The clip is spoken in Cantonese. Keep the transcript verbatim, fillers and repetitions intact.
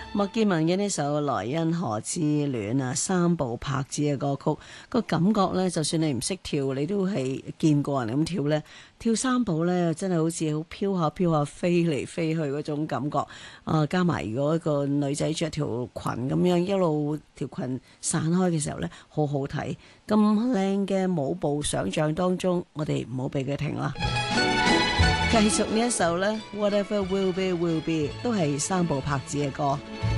麥潔文嘅呢首《來因何之戀》啊，三部拍子嘅歌曲，個感覺呢，就算你唔識跳，你都係見過人咁跳呢。跳三步呢，真係好似好飄下飄下飛嚟飛去嗰種感覺。啊，加埋如果一個女仔着條裙咁樣一路條裙散開嘅時候呢，好好睇。咁靚嘅舞步，想像當中，我哋唔好俾佢停啦。繼續呢一首呢 Whatever Will Be Will Be 都係三部拍子嘅歌。